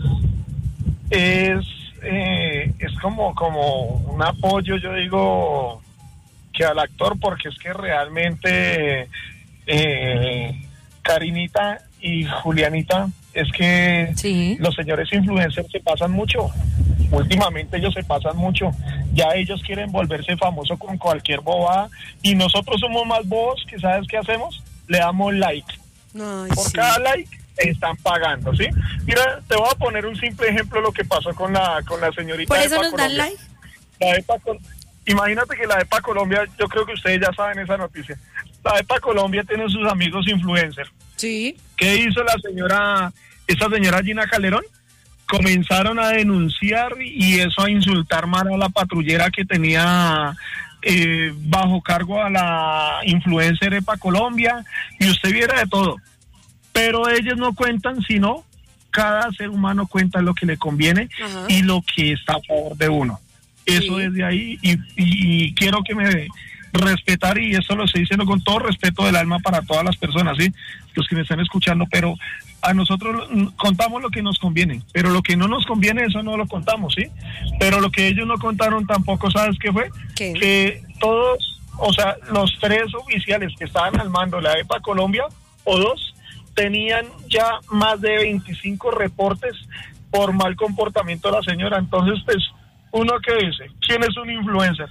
es, eh, es como, como un apoyo, yo digo, que al actor, porque es que realmente eh, Karinita y Julianita, es que Sí. los señores influencers se pasan mucho. últimamente ellos se pasan mucho, ya ellos quieren volverse famosos con cualquier bobada y nosotros somos más bobos que ¿sabes qué hacemos? Le damos like. Ay, Por sí. cada like están pagando, ¿sí? Mira, te voy a poner un simple ejemplo de lo que pasó con la con la señorita ¿Por de eso EPA nos dan Colombia. like? La EPA Col- Imagínate que la EPA Colombia, yo creo que ustedes ya saben esa noticia. La EPA Colombia tiene sus amigos influencers. Sí. ¿Qué hizo la señora, esa señora Gina Calderón? Comenzaron a denunciar y eso a insultar más a la patrullera que tenía eh, bajo cargo a la influencer EPA Colombia, y usted viera de todo. Pero ellos no cuentan, sino cada ser humano cuenta lo que le conviene. Ajá. Y lo que está a favor de uno. Eso sí. Es de ahí, y, y, y quiero que me respetar, y eso lo estoy diciendo con todo respeto del alma para todas las personas, ¿sí? Los que me están escuchando, pero a nosotros contamos lo que nos conviene, pero lo que no nos conviene, eso no lo contamos, ¿sí? Pero lo que ellos no contaron tampoco, ¿sabes qué fue? ¿Qué? Que todos, o sea, los tres oficiales que estaban al mando de la EPA Colombia, o dos, tenían ya más de veinticinco reportes por mal comportamiento de la señora. Entonces, pues, uno que dice, ¿quién es un influencer?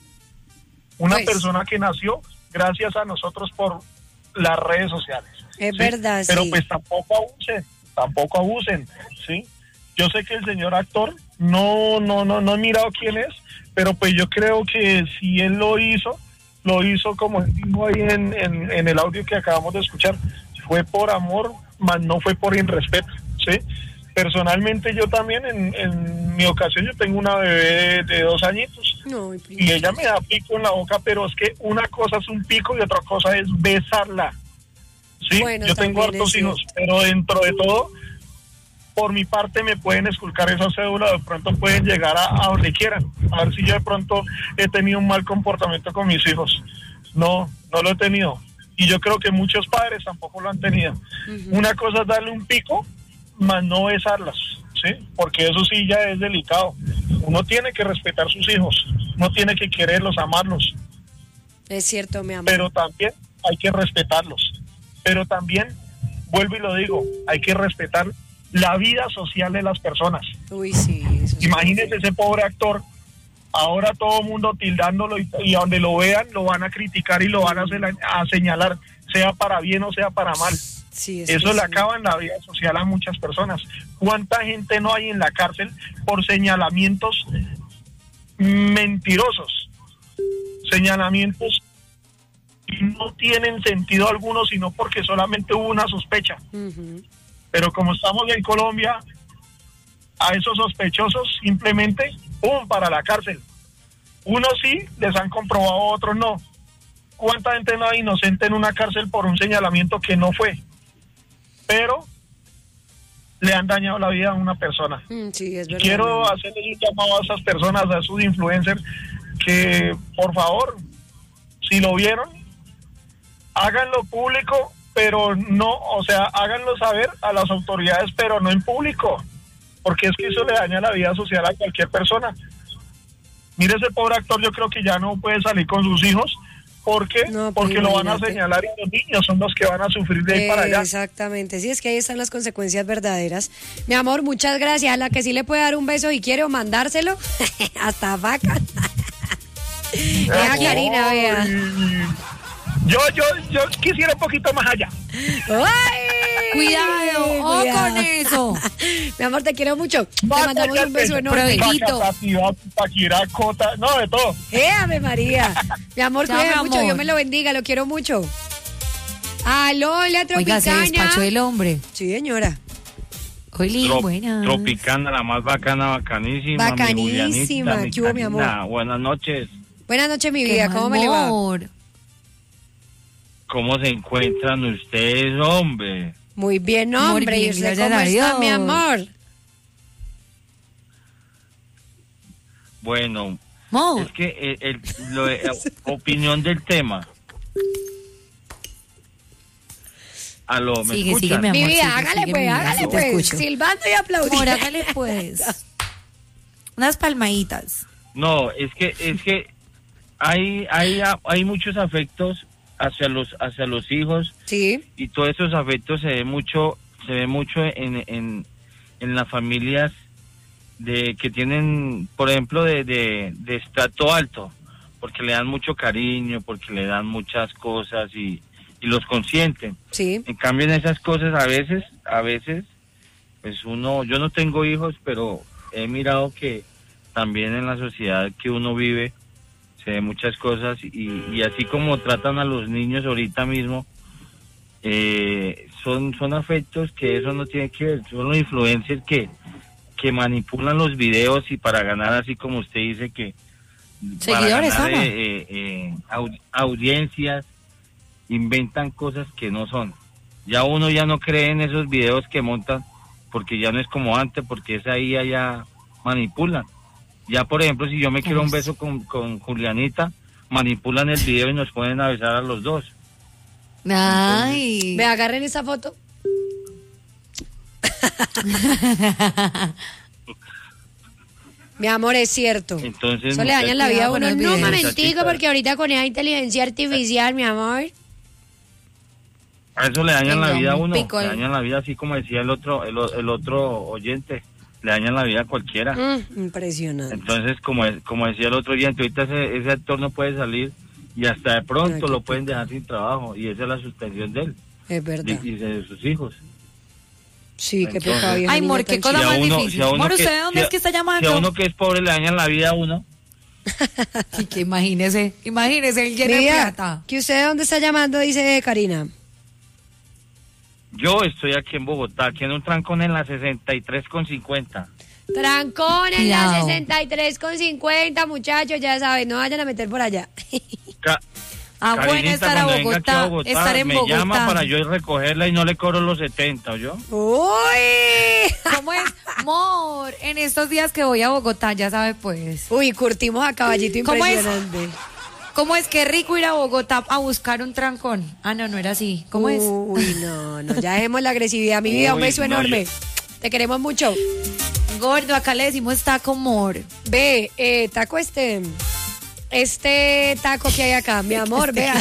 Una pues, persona que nació gracias a nosotros por las redes sociales. Es ¿sí? verdad, Pero sí. pues tampoco abusen, tampoco abusen, ¿sí? Yo sé que el señor actor, no, no, no, no he mirado quién es, pero pues yo creo que si él lo hizo, lo hizo como dijo ahí en, en, en el audio que acabamos de escuchar, fue por amor, más no fue por irrespeto, ¿sí? Personalmente yo también, en, en mi ocasión, yo tengo una bebé de, de dos añitos, no, y ella me da pico en la boca, pero es que una cosa es un pico y otra cosa es besarla, ¿sí? Bueno, yo tengo hartos hijos, pero dentro de todo, por mi parte me pueden esculcar esa cédula, de pronto pueden llegar a, a donde quieran, a ver si yo de pronto he tenido un mal comportamiento con mis hijos. No, no lo he tenido, y yo creo que muchos padres tampoco lo han tenido. Uh-huh. Una cosa es darle un pico, más no besarlas, ¿sí? Porque eso sí ya es delicado. Uno tiene que respetar a sus hijos, uno tiene que quererlos, amarlos. Es cierto, mi amor. Pero también hay que respetarlos. Pero también, vuelvo y lo digo, hay que respetar la vida social de las personas. Uy, sí. Eso Imagínese ese pobre actor, ahora todo el mundo tildándolo y, y a donde lo vean lo van a criticar y lo van a, hacer, a señalar, sea para bien o sea para mal. Sí, es eso que le sí. acaba en la vida social a muchas personas. ¿Cuánta gente no hay en la cárcel por señalamientos mentirosos? Señalamientos que no tienen sentido alguno, sino porque solamente hubo una sospecha. Uh-huh. Pero como estamos en Colombia, a esos sospechosos simplemente, ¡pum!, para la cárcel. Unos sí les han comprobado, otros no. ¿Cuánta gente no hay inocente en una cárcel por un señalamiento que no fue? Pero le han dañado la vida a una persona. Mm, sí, es verdad. Quiero hacerle un llamado a esas personas, a esos influencers, que por favor, si lo vieron, háganlo público, pero no, o sea, háganlo saber a las autoridades, pero no en público, porque es que eso le daña la vida social a cualquier persona. Mire, ese pobre actor, yo creo que ya no puede salir con sus hijos, porque no, porque lo van a señalar, y los niños son los que van a sufrir de ahí eh, para allá. Exactamente, sí, es que ahí están las consecuencias verdaderas. Mi amor, muchas gracias. A la que sí le puede dar un beso y quiere mandárselo, hasta vaca. Vea, Karina, vea. Yo, yo, yo quisiera un poquito más allá. ¡Ay! Cuidado, ojo con eso. Mi amor, te quiero mucho. Te mandamos un beso enorme. No, de todo. ¡Eh, Ave María! Mi amor, Chao, cuídate mi mucho. amor. Dios me lo bendiga, lo quiero mucho. Aló, la Oiga, se Tropicana. despachó el hombre. Sí, señora. Oli, Trop- buena. Tropicana, la más bacana, bacanísima. Bacanísima. Mi ¿Qué hubo, mi amor? Julianita, buenas noches. Buenas noches, mi Qué vida. ¿Cómo me le va? amor. ¿Cómo se encuentran ustedes, hombre? Muy bien, Amor, hombre. ¿Y bien, usted gracias cómo a está, Dios. mi amor? Bueno, Mo. es que el, el- lo, eh, opinión del tema. Aló, ¿me Sigue, escuchan? sigue, mi amor. Mi vida, sigue, hágale sigue, pues, mi vida, hágale sí te pues. escucho. Silbando y aplaudiendo. Amor, hágale pues. Unas palmaditas. No, es que es que hay hay hay muchos afectos hacia los hacia los hijos. Sí. Y todos esos afectos se ve mucho se ve mucho en en, en las familias de que tienen, por ejemplo, de, de, de estrato alto, porque le dan mucho cariño, porque le dan muchas cosas y, y los consienten. Sí. En cambio, en esas cosas a veces, a veces, pues uno, yo no tengo hijos, pero he mirado que también en la sociedad que uno vive se ve muchas cosas y, y así como tratan a los niños ahorita mismo, eh, son, son afectos que eso no tiene que ver, son los influencers que, que manipulan los videos y para ganar, así como usted dice, que seguidores, para ganar, Ana. eh, eh, aud- audiencias, inventan cosas que no son. Ya uno ya no cree en esos videos que montan porque ya no es como antes, porque es ahí allá manipulan. Ya, por ejemplo, si yo me quiero un beso con, con Julianita, manipulan el video y nos ponen a besar a los dos. Ay. Me agarren esa foto. Mi amor, es cierto. Entonces, eso le daña la vida a uno. No, muchachos, momentico, porque ahorita con esa inteligencia artificial, mi amor. a eso le dañan Venga, la vida a un uno, pico le ahí. dañan la vida, así como decía el otro, el, o- el otro oyente, le dañan la vida a cualquiera. Mm, impresionante. Entonces, como es- como decía el otro oyente, ahorita ese, ese actor no puede salir y hasta de pronto lo pueden dejar sin trabajo y esa es la suspensión de él Es verdad. y, y de sus hijos. Sí, qué Entonces, pecado. vieja Ay, niña amor, qué tan cosa si a más uno- difícil. si a uno Amor, que- ¿usted de dónde si a- es que está llamando? Si a uno que es pobre le dañan la vida a uno. Y que imagínese, imagínese, él llena de Mira, plata. que usted de dónde está llamando, dice Karina. Yo estoy aquí en Bogotá, aquí en un trancón en la sesenta y tres con cincuenta. Trancón en la Cuidado. sesenta y tres con cincuenta, muchachos, ya saben, no vayan a meter por allá. Ca- Ah, bueno, Karinita, estar a cuando venga aquí Bogotá, a Bogotá, estar en me Bogotá. llama para yo ir a recogerla y no le cobro los setenta, ¿yo? ¡Uy! ¿Cómo es? Amor, en estos días que voy a Bogotá, ya sabe pues. Uy, curtimos a caballito ¿Cómo es? impresionante. ¿Cómo es que rico ir a Bogotá a buscar un trancón? Ah, no, no era así. ¿Cómo es? Uy, no, no, ya dejemos la agresividad. Mi vida, un Uy, beso no, enorme. yo- Te queremos mucho. Gordo, acá le decimos taco amor. Ve, eh, taco este. Este taco que hay acá, mi amor, vea.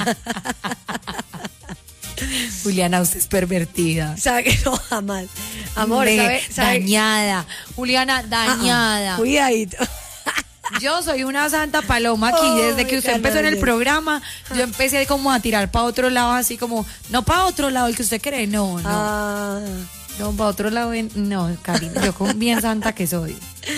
Juliana, usted es pervertida. Sabe que no, jamás. Amor, Ve, ¿sabe? sabe? dañada. Juliana, Ah, dañada. ah, cuidadito. Yo soy una santa paloma aquí. Ay, Desde que usted empezó en el canalla. programa, yo empecé como a tirar para otro lado, así como, no para otro lado, el que usted cree, no, no. Ah. No, para otro lado, en- no, Karina, yo con bien santa que soy.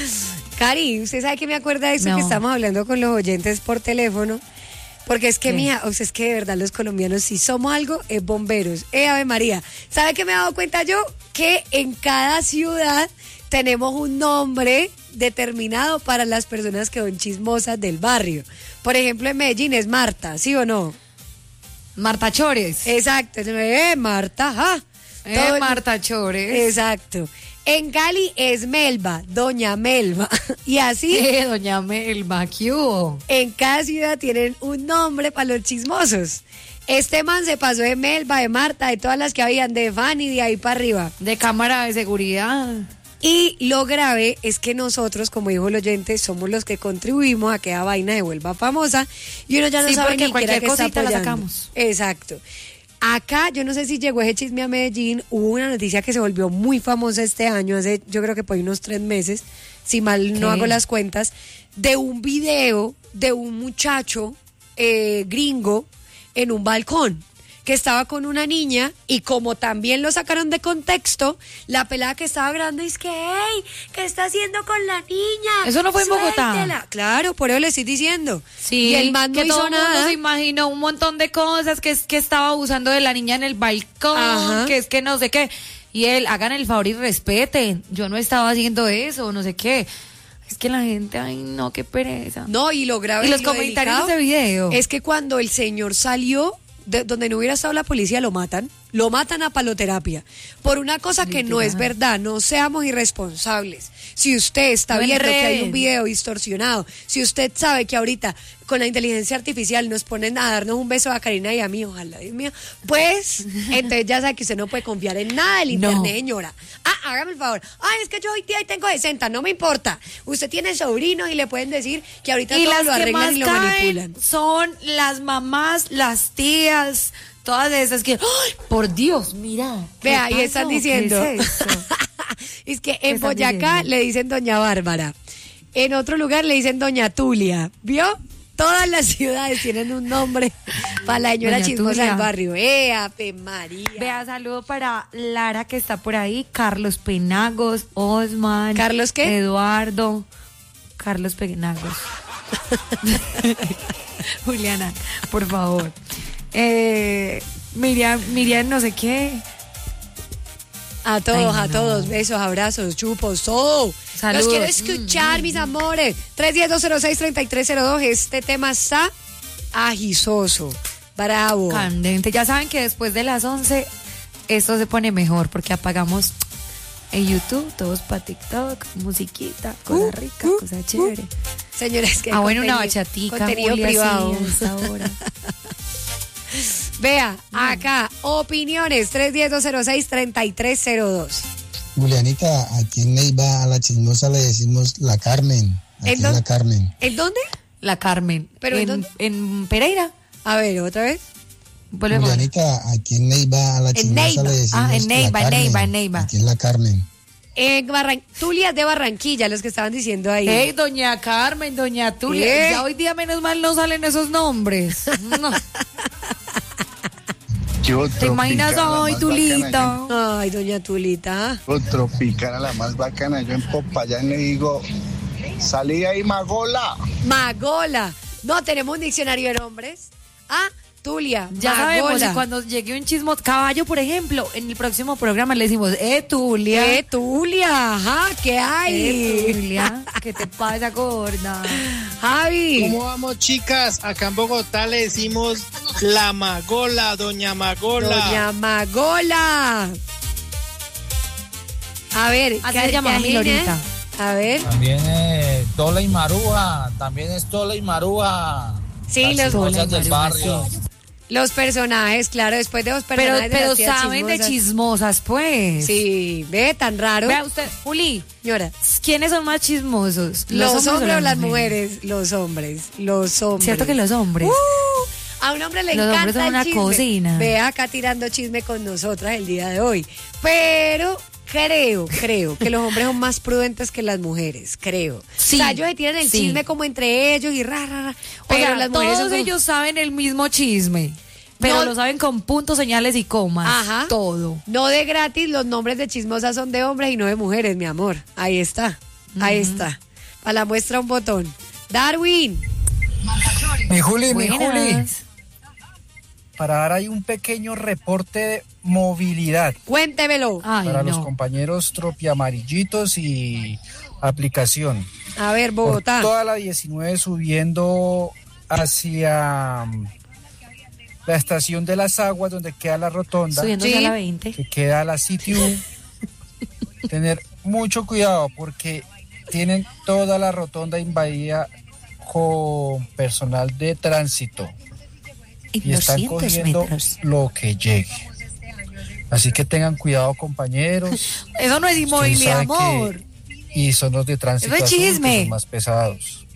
Cari, ¿usted sabe que me acuerda de eso No. que estamos hablando con los oyentes por teléfono? Porque es que, ¿Qué? mija, o sea, es que de verdad los colombianos, si somos algo, es bomberos. Eh, Ave María. ¿Sabe qué me he dado cuenta yo? Que en cada ciudad tenemos un nombre determinado para las personas que son chismosas del barrio. Por ejemplo, en Medellín es Marta, ¿sí o no? Marta Chores. Exacto. Eh, Marta, ajá. Eh, Todo el- Marta Chores. Exacto. En Cali es Melba, Doña Melba. Y así. Eh, doña Melba, ¿qué hubo? En cada ciudad tienen un nombre para los chismosos. Este man se pasó de Melba, de Marta, de todas las que habían, de Fanny, de ahí para arriba. De cámara de seguridad. Y lo grave es que nosotros, como dijo el oyente, somos los que contribuimos a que la vaina se vuelva famosa y uno ya no Sí, sabe porque ni siquiera cualquier qué está cosita la apoyando. sacamos. Exacto. Acá, yo no sé si llegó ese chisme a Medellín, hubo una noticia que se volvió muy famosa este año, hace yo creo que por ahí unos tres meses, si mal no ¿Qué? hago las cuentas, de un video de un muchacho eh, gringo en un balcón que estaba con una niña y como también lo sacaron de contexto, la pelada que estaba grabando es que, hey, ¿qué está haciendo con la niña? ¿Eso no fue en Bogotá? Suéltela. Claro, por eso le estoy diciendo. Sí, y el man no que hizo todo el mundo nada. se imaginó un montón de cosas, que es que estaba abusando de la niña en el balcón, Ajá. que es que no sé qué. Y él, hagan el favor y respeten. Yo no estaba haciendo eso, no sé qué. Es que la gente, ay no, qué pereza. No, y lo grave Y los lo comentarios delicado de ese video. es que cuando el señor salió, de donde no hubiera estado la policía, lo matan. Lo matan a paloterapia. Por una cosa que no es Literal. verdad. No seamos irresponsables. Si usted está No viendo que hay enreden. un video distorsionado, si usted sabe que ahorita con la inteligencia artificial nos ponen a darnos un beso a Karina y a mí, ojalá, Dios mío, pues entonces ya sabe que usted no puede confiar en nada del No. internet, señora. Ah, hágame el favor. Ay, es que yo hoy día tengo sesenta, no me importa. Usted tiene sobrinos y le pueden decir que ahorita Y todo las lo que arreglan más y lo caen manipulan. son las mamás, las tías, todas esas que, ¡ay, por Dios, mira! ¿qué Vea, ahí pasó? están ¿Qué diciendo. es eso? Es que ¿Qué en están Boyacá diciendo? le dicen doña Bárbara. En otro lugar le dicen doña Tulia. ¿Vio? Todas las ciudades tienen un nombre para la señora Doña chismosa Tulia. del barrio. ¡Eh, Ave María! Vea, saludo para Lara que está por ahí, Carlos Penagos, Osman. ¿Carlos qué? Eduardo. Carlos Penagos. Juliana, por favor. Eh, Miriam, Miriam, no sé qué. A todos, Ay, a no. todos, besos, abrazos, chupos, todo. Saludos. Los quiero escuchar, mis amores. tres uno cero, cero seis, tres tres cero dos. Este tema está agisoso, bravo. Candente. Ya saben que después de las once esto se pone mejor porque apagamos en YouTube, todos para TikTok, musiquita, cosa Uh, rica, uh, cosa chévere. Señores, que Ah, bueno, una contenido- bachatica, contenido Julia, privado. sí, a esa hora. Vea, acá, opiniones, tres uno cero, cero seis, tres tres cero dos. Julianita, aquí en Neiva a la chismosa le decimos la Carmen. Aquí ¿En es dónde? la Carmen. ¿En dónde? La Carmen. ¿Pero en en, dónde? en Pereira. A ver, otra vez. Volvemos. Julianita, aquí en Neiva a la En chismosa Neiva. le decimos Ah, en Neiva, la en Carmen. Neiva, en Neiva. Aquí es la Carmen. En Barran... Tulia de Barranquilla, los que estaban diciendo ahí. Hey, doña Carmen, doña Tulia. ¿Qué? Ya hoy día menos mal no salen esos nombres. No. Yo, ¿Te imaginas Tropicana, la hoy, más Tulita? bacana, Ay, doña Tulita. Yo, Tropicana, la más bacana. Yo en Popayán le digo, salí ahí, Magola. Magola. No tenemos un diccionario de nombres. Ah, Tulia. Ya sabemos, Magola. y cuando llegue un chismo, caballo, por ejemplo, en el próximo programa le decimos, eh, Tulia. Eh, Tulia, ajá, ¿qué hay? Eh, Tulia, ¿qué te pasa, gorda? Javi. ¿Cómo vamos, chicas? Acá en Bogotá le decimos la Magola, doña Magola. Doña Magola. A ver, Así ¿qué- se llama qué mi ajena? Lorita. A ver. También eh, Tola y Maruja, también es Tola y Maruja. Sí, Las los, chismosas del barrio. los personajes, claro, después de los Pero, personajes de pero las tías saben de chismosas. chismosas, pues. Sí, ve, tan raro. Vea usted, Juli, Señora, ¿quiénes son más chismosos? los, hombres o las mujeres? mujeres? Los hombres, los hombres. ¿Cierto que los hombres? Uh, a un hombre le Los encanta hombres son el una chisme. cocina. Ve acá tirando chisme con nosotras el día de hoy. Pero creo, creo que los hombres son más prudentes que las mujeres, creo. Sí, o sea, ellos se tiran el sí. chisme como entre ellos y ra, ra, ra. Pero O sea, las mujeres todos son como- ellos saben el mismo chisme, pero No. lo saben con puntos, señales y comas. Ajá. Todo. No de gratis, los nombres de chismosas son de hombres y no de mujeres, mi amor. Ahí está, ahí está. Para la muestra un botón. Darwin. Mi Juli, mi Buenas. Juli. Para dar ahí un pequeño reporte de movilidad Cuéntemelo. Ay, para no. los compañeros tropiamarillitos y aplicación. A ver, Bogotá. Por toda la diecinueve subiendo hacia mm, la estación de las aguas donde queda la rotonda, Subiéndose Sí. a la veinte. que queda la C T U. Tener mucho cuidado porque tienen toda la rotonda invadida con personal de tránsito En y están doscientos cogiendo metros. lo que llegue. Así que tengan cuidado, compañeros. Eso no es Ustedes inmovilidad, saben que- amor. Y son los de tránsito Eso es azul, que chisme. son más pesados.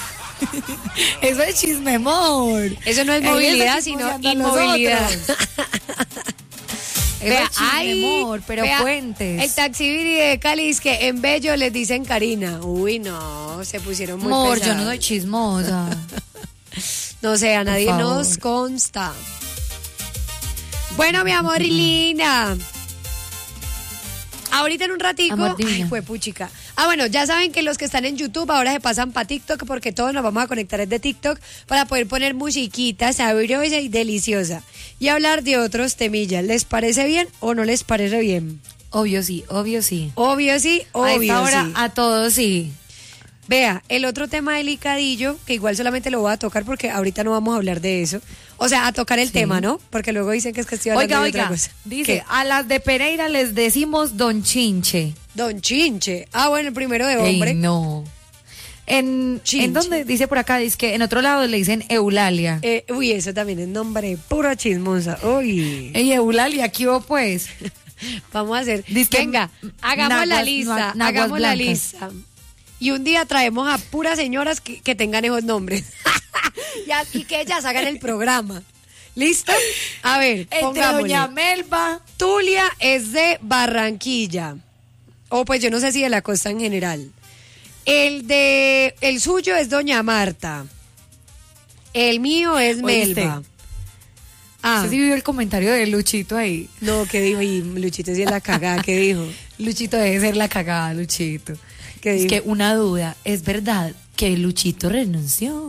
Eso es chisme, amor. Eso no es Él está movilidad, sino chismoseando a inmovilidad. nosotros. Eso Vea, es chisme, ay, amor, pero vea, puentes. El taxibiri de Cali es que en Bello les dicen Karina. Uy, no, se pusieron muy Amor, yo pesados. no soy chismosa. No sé, a nadie favor. nos consta. Bueno, mi amor y linda. Ahorita en un ratico. Amor divino. Ay, fue puchica. Ah, bueno, ya saben que los que están en YouTube ahora se pasan para TikTok porque todos nos vamos a conectar desde TikTok para poder poner musiquita sabrosa y deliciosa y hablar de otros temillas. ¿Les parece bien o no les parece bien? Obvio sí, obvio sí. Obvio sí, obvio a esta hora sí. a todos sí. Vea, el otro tema delicadillo, que igual solamente lo voy a tocar porque ahorita no vamos a hablar de eso. O sea, a tocar el Sí. tema, ¿no? Porque luego dicen que es que estoy hablando Oiga, de otra oiga, cosa. dice, ¿Qué? a las de Pereira les decimos Don Chinche. Don Chinche. Ah, bueno, el primero de Ey, hombre. no. En, Chinche. ¿En dónde? Dice por acá, dice que en otro lado le dicen Eulalia. Eh, uy, eso también es nombre pura chismosa. Uy. Ey, Eulalia, ¿qué hubo pues? Vamos a hacer. Dizque Venga, hagamos la naguas- lista. nua- naguas Hagamos la blancas. lista. Y un día traemos a puras señoras que, que tengan esos nombres. Ya, y que ellas hagan el programa. ¿Listo? A ver, Entre pongámosle. Doña Melba. Tulia es de Barranquilla. O pues yo no sé si de la costa en general. El de el suyo es doña Marta. El mío es Melba. ¿Oíste? Ah. ¿Usted sí vio el comentario de Luchito ahí? No, ¿qué dijo? Y Luchito sí es la cagada, ¿qué dijo? Luchito debe ser la cagada, Luchito. ¿Qué es dijo? que una duda, ¿es verdad que Luchito renunció?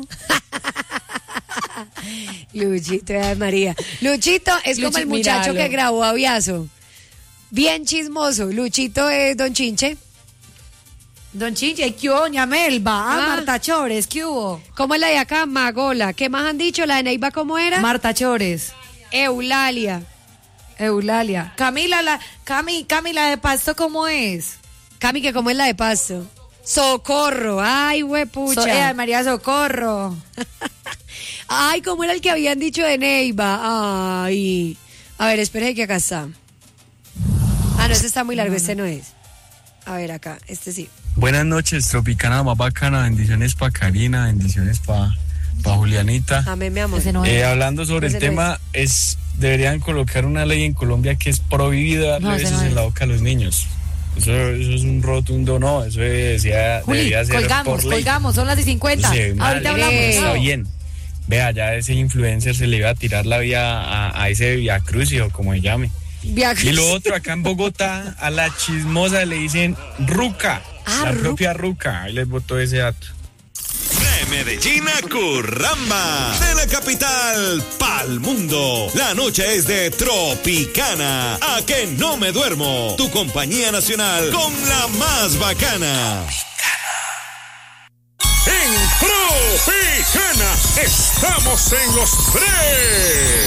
Luchito, ay María. Luchito es Luchi, como el muchacho míralo. que grabó Aviazo. Bien chismoso. Luchito es Don Chinche. Don Chinche, ¿qué hubo, doña Melba? Ah, Ah. Marta Chores, ¿qué hubo? ¿Cómo es la de acá? Magola. ¿Qué más han dicho? ¿La de Neiva cómo era? Marta Chores. Eulalia. Eulalia. Camila, la, Cami, Camila de Pasto, ¿cómo es? Cami, que cómo es la de Pasto. Socorro. Ay, huepucha. So, eh, María Socorro. Ay, ¿cómo era el que habían dicho de Neiva? Ay. A ver, espere que acá está. Ah, no, este está muy largo, este no es. A ver, acá, este sí. Buenas noches, Tropicana más bacana, bendiciones para Karina, bendiciones para pa Julianita. Amén, mi amor. Eh, hablando sobre Ese el no tema, es deberían colocar una ley en Colombia que es prohibido darle No, ese besos no en es. la boca a los niños. Eso, eso es un rotundo no, eso decía, Juli, debería ser colgamos, por ley. colgamos, son las de cincuenta. Sí, mal, Ahorita hablamos. está chao. bien. Vea, ya ese influencer se le iba a tirar la vía a, a ese Via Crucis o como se llame. Via Y lo otro, acá en Bogotá, a la chismosa le dicen ruca, Ah, la Ruca. propia ruca. Ahí les botó ese dato. De Medellín a Curramba, de la capital pa'l mundo. La noche es de Tropicana. A que no me duermo. Tu compañía nacional con la más bacana. En Tropicana estamos en los tres.